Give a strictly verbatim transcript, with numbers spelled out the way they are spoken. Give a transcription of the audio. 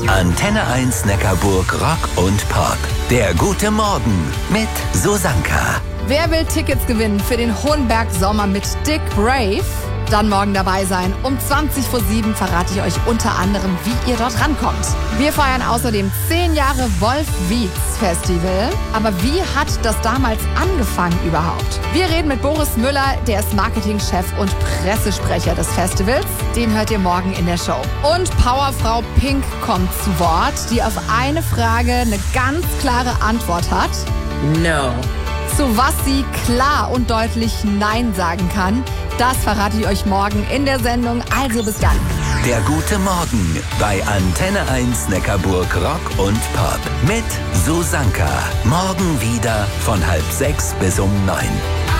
Antenne eins Neckarburg Rock und Pop. Der gute Morgen mit Susanka. Wer will Tickets gewinnen für den Hohenberg Sommer mit Dick Brave? Dann morgen dabei sein. Um zwanzig vor sieben verrate ich euch unter anderem, wie ihr dort rankommt. Wir feiern außerdem zehn Jahre Wolf Wietz Festival. Aber wie hat das damals angefangen überhaupt? Wir reden mit Boris Müller, der ist Marketingchef und Pressesprecher des Festivals. Den hört ihr morgen in der Show. Und Powerfrau Pink kommt zu Wort, die auf eine Frage eine ganz klare Antwort hat. No. Zu was sie klar und deutlich Nein sagen kann, das verrate ich euch morgen in der Sendung. Also bis dann. Der gute Morgen bei Antenne eins Neckarburg Rock und Pop mit Susanka. Morgen wieder von halb sechs bis um neun.